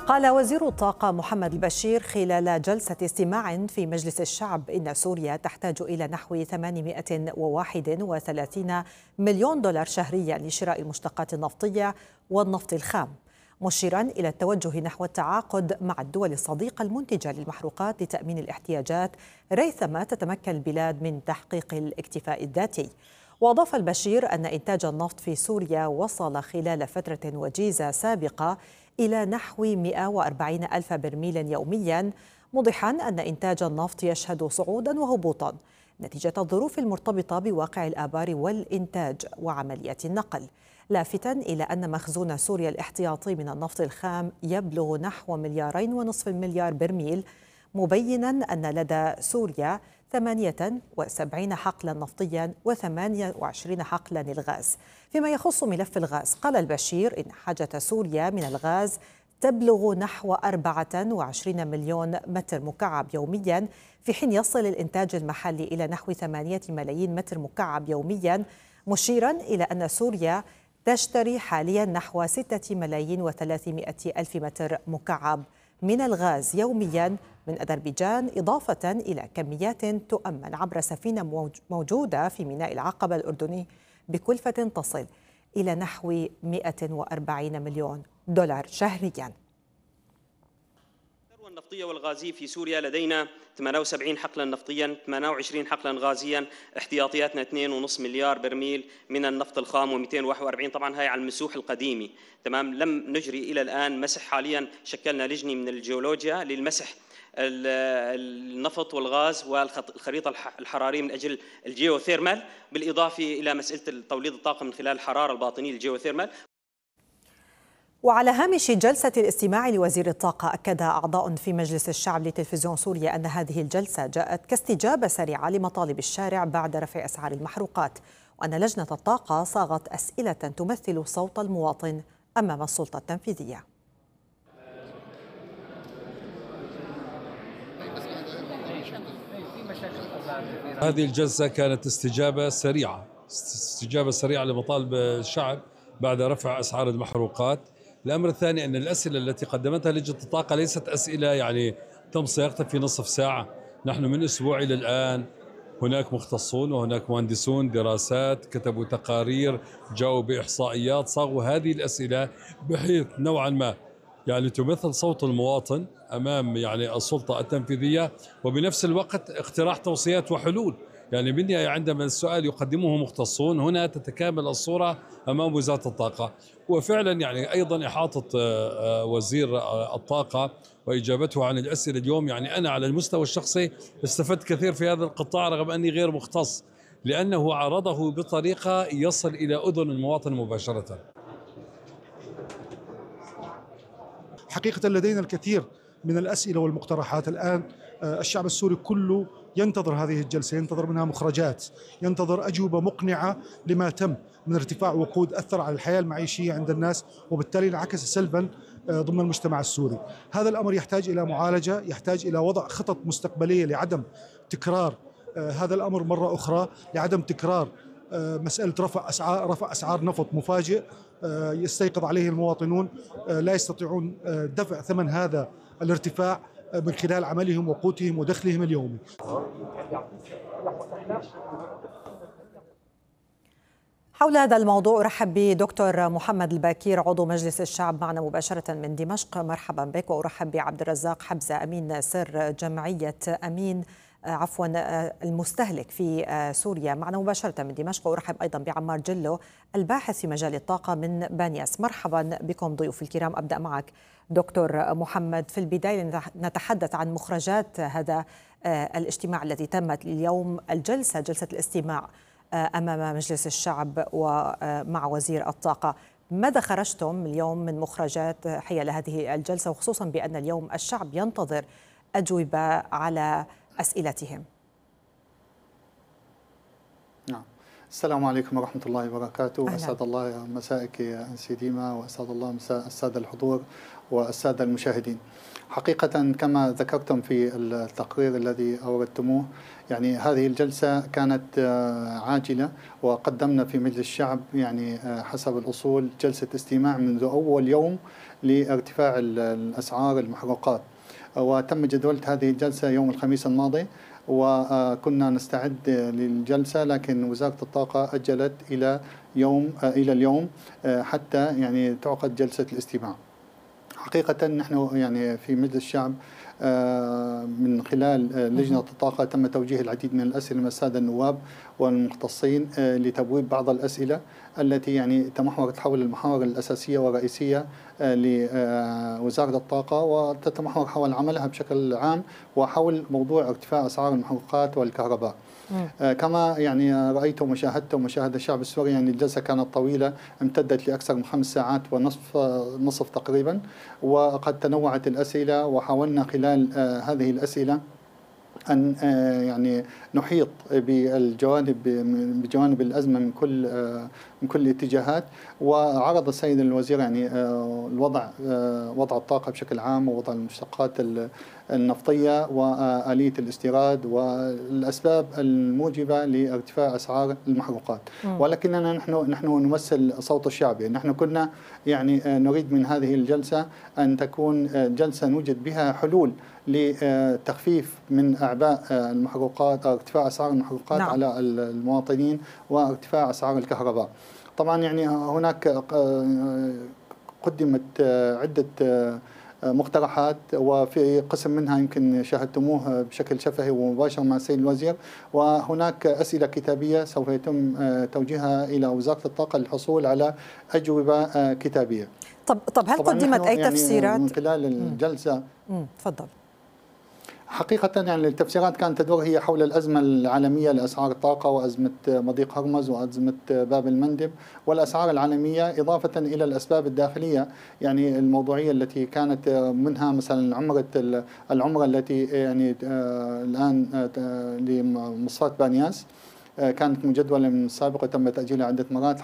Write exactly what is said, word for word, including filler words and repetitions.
قال وزير الطاقة محمد البشير خلال جلسة استماع في مجلس الشعب إن سوريا تحتاج إلى نحو ثمانمائة وواحد وثلاثين مليون دولار شهريا لشراء المشتقات النفطية والنفط الخام، مشيرا إلى التوجه نحو التعاقد مع الدول الصديقة المنتجة للمحروقات لتأمين الاحتياجات ريثما تتمكن البلاد من تحقيق الاكتفاء الذاتي. وأضاف البشير أن إنتاج النفط في سوريا وصل خلال فترة وجيزة سابقة إلى نحو مئة وأربعين ألف برميل يومياً، موضحاً أن إنتاج النفط يشهد صعوداً وهبوطاً نتيجة الظروف المرتبطة بواقع الآبار والإنتاج وعمليات النقل، لافتاً إلى أن مخزون سوريا الاحتياطي من النفط الخام يبلغ نحو مليارين ونصف المليار برميل، مبيناً أن لدى سوريا ثمانية وسبعين حقلاً نفطياً وثمانية وعشرين حقلاً للغاز. فيما يخص ملف الغاز، قال البشير إن حاجة سوريا من الغاز تبلغ نحو أربعة وعشرين مليون متر مكعب يومياً، في حين يصل الإنتاج المحلي إلى نحو ثمانية ملايين متر مكعب يومياً، مشيراً إلى أن سوريا تشتري حالياً نحو ستة ملايين وثلاثمائة ألف متر مكعب من الغاز يومياً من أذربيجان، إضافة إلى كميات تؤمن عبر سفينة موجودة في ميناء العقبة الأردني بكلفة تصل إلى نحو مئة وأربعين مليون دولار شهرياً. الثروة النفطية والغازية في سوريا لدينا ثمانية وسبعين حقلا نفطيا، ثمانية وعشرين حقلا غازيا، احتياطياتنا اثنين فاصلة خمسة مليار برميل من النفط الخام ومئتين وواحد وأربعين، طبعا هاي على المسوح القديمة. تمام، لم نجري إلى الآن مسح. حاليا شكلنا لجنة من الجيولوجيا للمسح النفط والغاز والخريطة الحرارية من أجل الجيوثيرمال، بالإضافة إلى مسألة توليد الطاقة من خلال الحرارة الباطنية الجيوثيرمال. وعلى هامش جلسة الاستماع لوزير الطاقة، أكد أعضاء في مجلس الشعب لتلفزيون سوريا أن هذه الجلسة جاءت كاستجابة سريعة لمطالب الشارع بعد رفع أسعار المحروقات، وأن لجنة الطاقة صاغت أسئلة تمثل صوت المواطن أمام السلطة التنفيذية. هذه الجلسة كانت استجابة سريعة استجابة سريعة لمطالب الشعب بعد رفع أسعار المحروقات. الأمر الثاني أن الأسئلة التي قدمتها لجنة الطاقة ليست أسئلة يعني تم صياغتها في نصف ساعة. نحن من أسبوع إلى الآن هناك مختصون وهناك مهندسون دراسات كتبوا تقارير، جاءوا بإحصائيات، صاغوا هذه الأسئلة بحيث نوعا ما يعني تمثل صوت المواطن أمام يعني السلطة التنفيذية، وبنفس الوقت اقتراح توصيات وحلول. يعني بالنهاية عندما السؤال يقدمه مختصون هنا تتكامل الصورة أمام وزارة الطاقة. وفعلا يعني أيضا إحاطة وزير الطاقة وإجابته عن الأسئلة اليوم، يعني أنا على المستوى الشخصي استفدت كثير في هذا القطاع رغم أني غير مختص، لأنه عرضه بطريقة يصل إلى أذن المواطن مباشرة. حقيقة لدينا الكثير من الأسئلة والمقترحات. الآن الشعب السوري كله ينتظر هذه الجلسة، ينتظر منها مخرجات، ينتظر أجوبة مقنعة لما تم من ارتفاع وقود أثر على الحياة المعيشية عند الناس، وبالتالي انعكس سلبا ضمن المجتمع السوري. هذا الأمر يحتاج إلى معالجة، يحتاج إلى وضع خطط مستقبلية لعدم تكرار هذا الأمر مرة أخرى، لعدم تكرار مسألة رفع أسعار رفع أسعار نفط مفاجئ يستيقظ عليه المواطنون لا يستطيعون دفع ثمن هذا الارتفاع من خلال عملهم وقوتهم ودخلهم اليومي. حول هذا الموضوع أرحب بدكتور محمد الباكير عضو مجلس الشعب معنا مباشرة من دمشق، مرحبا بك. وأرحب بعبد الرزاق حبزة أمين سر جمعية أمين عفوا المستهلك في سوريا معنا مباشرة من دمشق. وأرحب أيضا بعمار جلو الباحث في مجال الطاقة من بانياس. مرحبا بكم ضيوف الكرام. أبدأ معك دكتور محمد. في البداية نتحدث عن مخرجات هذا الاجتماع الذي تمت اليوم، الجلسة جلسة الاستماع أمام مجلس الشعب ومع وزير الطاقة. ماذا خرجتم اليوم من مخرجات حيال هذه الجلسة، وخصوصا بأن اليوم الشعب ينتظر أجوبة على أسئلتهم؟ نعم، السلام عليكم ورحمة الله وبركاته. أسعد الله مسائك يا أنسي ديما، وأسعد الله مساء السادة الحضور والسادة المشاهدين. حقيقة كما ذكرتم في التقرير الذي أوردتموه، يعني هذه الجلسة كانت عاجلة، وقدمنا في مجلس الشعب يعني حسب الأصول جلسة استماع منذ أول يوم لارتفاع الأسعار المحروقات. وتم جدولة هذه الجلسة يوم الخميس الماضي، وكنا نستعد للجلسة، لكن وزارة الطاقة أجلت إلى يوم إلى اليوم حتى يعني تعقد جلسة الاستماع. حقيقة نحن يعني في مجلس الشعب من خلال لجنة الطاقة تم توجيه العديد من الأسئلة من السادة النواب والمختصين لتبويب بعض الأسئلة التي يعني تمحورت حول المحاور الأساسية والرئيسية لوزارة الطاقة، وتتمحور حول عملها بشكل عام وحول موضوع ارتفاع أسعار المحروقات والكهرباء. آه كما يعني رأيت ومشاهدت ومشاهد الشعب السوري، يعني الجلسة كانت طويلة امتدت لأكثر من خمس ساعات ونصف نصف تقريبا، وقد تنوعت الأسئلة، وحاولنا خلال آه هذه الأسئلة أن آه يعني نحيط بالجوانب بجوانب الأزمة من كل آه من كل الاتجاهات. وعرض السيد الوزير يعني آه الوضع آه وضع الطاقة بشكل عام، ووضع المشتقات النفطية وآلية الاستيراد والأسباب الموجبة لارتفاع أسعار المحروقات. ولكننا نحن نحن نمثل صوت الشعب. يعني نحن كنا يعني نريد من هذه الجلسة أن تكون جلسة نوجد بها حلول لتخفيف من أعباء المحروقات أو ارتفاع أسعار المحروقات نعم. على المواطنين وارتفاع أسعار الكهرباء. طبعا يعني هناك قدمت عدة مقترحات، وفي قسم منها يمكن شاهدتموه بشكل شفهي ومباشر مع السيد الوزير، وهناك أسئلة كتابية سوف يتم توجيهها إلى وزارة الطاقة للحصول على أجوبة كتابية. طب طب هل قدمت أي يعني تفسيرات من خلال الجلسة؟ تفضل. حقيقة يعني التفسيرات كانت تدور هي حول الأزمة العالمية لأسعار الطاقة، وأزمة مضيق هرمز، وأزمة باب المندب، والأسعار العالمية، إضافة إلى الأسباب الداخلية يعني الموضوعية التي كانت منها مثلا عمرة العمرة التي يعني الآن لمصفاة بانياس كانت مجدولة من السابق وتم تأجيلها عدة مرات.